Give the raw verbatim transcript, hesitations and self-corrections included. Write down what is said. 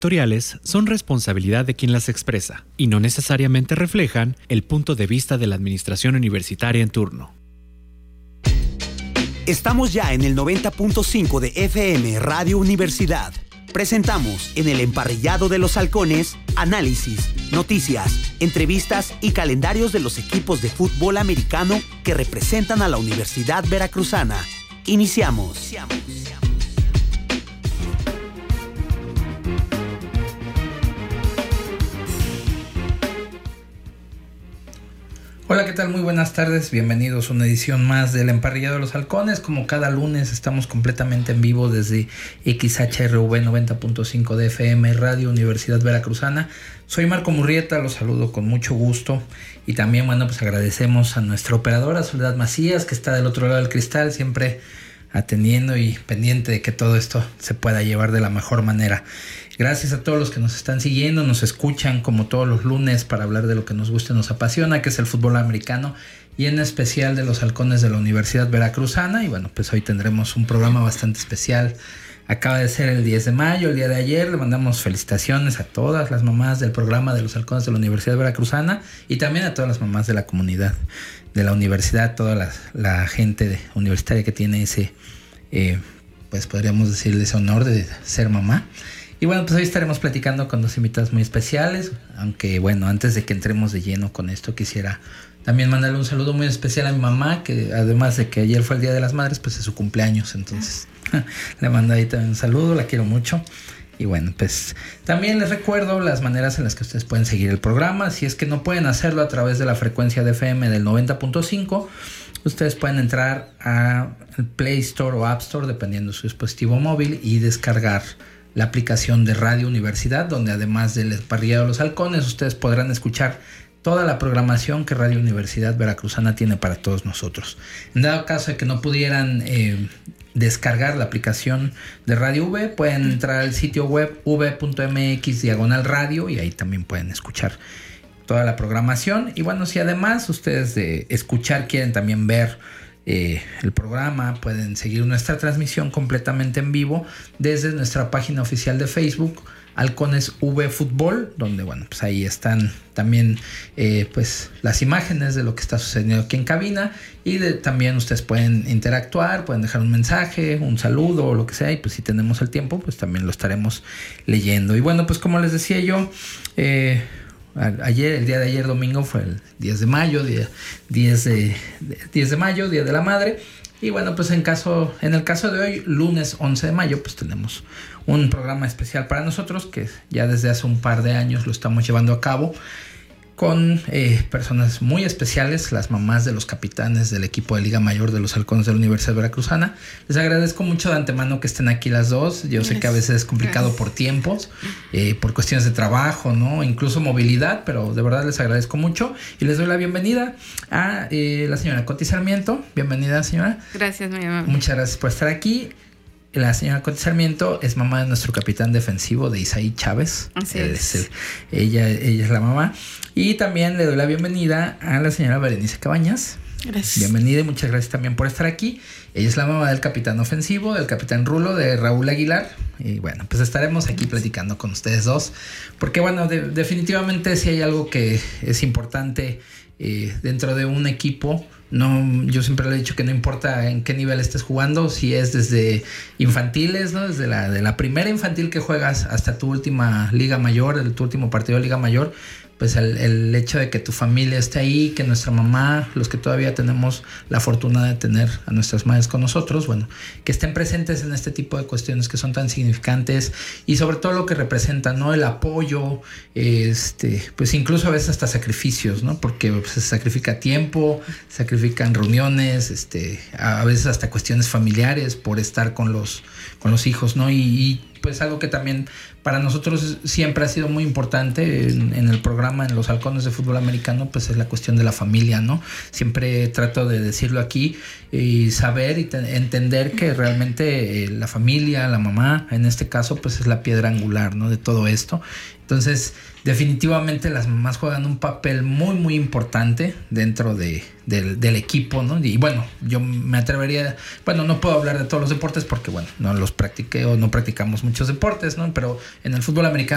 Editoriales son responsabilidad de quien las expresa y no necesariamente reflejan el punto de vista de la administración universitaria en turno. Estamos ya en el noventa punto cinco de F M Radio Universidad. Presentamos en el emparrillado de los halcones análisis, noticias, entrevistas y calendarios de los equipos de fútbol americano que representan a la Universidad Veracruzana. Iniciamos. Hola, ¿qué tal? Muy buenas tardes, bienvenidos a una edición más del Emparrillado de los Halcones. Como cada lunes estamos completamente en vivo desde X H R V noventa punto cinco de F M Radio Universidad Veracruzana. Soy Marco Murrieta, los saludo con mucho gusto y también, bueno, pues agradecemos a nuestra operadora Soledad Macías, que está del otro lado del cristal, siempre atendiendo y pendiente de que todo esto se pueda llevar de la mejor manera. Gracias a todos los que nos están siguiendo, nos escuchan como todos los lunes para hablar de lo que nos gusta y nos apasiona, que es el fútbol americano y en especial de los halcones de la Universidad Veracruzana. Y bueno, pues hoy tendremos un programa bastante especial. Acaba de ser el diez de mayo, el día de ayer. Le mandamos felicitaciones a todas las mamás del programa de los halcones de la Universidad Veracruzana y también a todas las mamás de la comunidad de la universidad, toda la, la gente de, universitaria que tiene ese, eh, pues podríamos decirle ese honor de ser mamá. Y bueno, pues hoy estaremos platicando con dos invitados muy especiales, aunque bueno, antes de que entremos de lleno con esto, quisiera también mandarle un saludo muy especial a mi mamá, que además de que ayer fue el Día de las Madres, pues es su cumpleaños, entonces le mando ahí también un saludo, la quiero mucho. Y bueno, pues también les recuerdo las maneras en las que ustedes pueden seguir el programa. Si es que no pueden hacerlo a través de la frecuencia de F M del noventa punto cinco, ustedes pueden entrar a Play Store o App Store, dependiendo de su dispositivo móvil, y descargar la aplicación de Radio Universidad, donde además del Emparrillado de los Halcones, ustedes podrán escuchar toda la programación que Radio Universidad Veracruzana tiene para todos nosotros. En dado caso de que no pudieran eh, descargar la aplicación de Radio V, pueden entrar al sitio web v punto m x diagonal radio y ahí también pueden escuchar toda la programación. Y bueno, si además ustedes de escuchar quieren también ver Eh, el programa, pueden seguir nuestra transmisión completamente en vivo desde nuestra página oficial de Facebook, Halcones V Fútbol, donde bueno, pues ahí están también eh, pues las imágenes de lo que está sucediendo aquí en cabina y de, también ustedes pueden interactuar, pueden dejar un mensaje, un saludo o lo que sea, y pues si tenemos el tiempo pues también lo estaremos leyendo. Y bueno, pues como les decía yo, eh, ayer, el día de ayer domingo fue el diez de mayo, día diez de, diez de mayo, Día de la Madre. Y bueno, pues en caso, en el caso de hoy, lunes once de mayo, pues tenemos un programa especial para nosotros que ya desde hace un par de años lo estamos llevando a cabo con eh, personas muy especiales, las mamás de los capitanes del equipo de Liga Mayor de los Halcones de la Universidad Veracruzana. Les agradezco mucho de antemano que estén aquí las dos. Yo sé que a veces es complicado Gracias. por tiempos, eh, por cuestiones de trabajo, ¿no? Incluso movilidad, pero de verdad les agradezco mucho y les doy la bienvenida a eh, la señora Coti Sarmiento. Bienvenida, señora. Gracias, mi mamá. Muchas gracias por estar aquí. La señora Coti Sarmiento es mamá de nuestro capitán defensivo de Isaí Chávez. Así es. es. El, ella, ella es la mamá. Y también le doy la bienvenida a la señora Berenice Cabañas. Gracias. Bienvenida y muchas gracias también por estar aquí. Ella es la mamá del capitán ofensivo, del capitán Rulo, de Raúl Aguilar. Y bueno, pues estaremos aquí platicando con ustedes dos. Porque bueno, de, definitivamente si hay algo que es importante eh, dentro de un equipo. No, yo siempre le he dicho que no importa en qué nivel estés jugando, si es desde infantiles, ¿no? Desde la, de la primera infantil que juegas hasta tu última liga mayor, el, tu último partido de liga mayor, pues el, el hecho de que tu familia esté ahí, que nuestra mamá, los que todavía tenemos la fortuna de tener a nuestras madres con nosotros, bueno, que estén presentes en este tipo de cuestiones que son tan significantes y sobre todo lo que representan, ¿no? El apoyo, este, pues incluso a veces hasta sacrificios, ¿no? Porque pues, se sacrifica tiempo, se sacrifican reuniones, este, a veces hasta cuestiones familiares por estar con los, con los hijos, ¿no? Y, y pues algo que también para nosotros siempre ha sido muy importante en, en el programa, en los halcones de fútbol americano, pues es la cuestión de la familia, ¿no? Siempre trato de decirlo aquí y saber y te, entender que realmente eh, la familia, la mamá, en este caso, pues es la piedra angular, ¿no? De todo esto. Entonces, definitivamente las mamás juegan un papel muy, muy importante dentro de, del, del equipo, ¿no? Y bueno, yo me atrevería, bueno, no puedo hablar de todos los deportes porque, bueno, no los practiqué o no practicamos muchos deportes, ¿no? Pero en el fútbol americano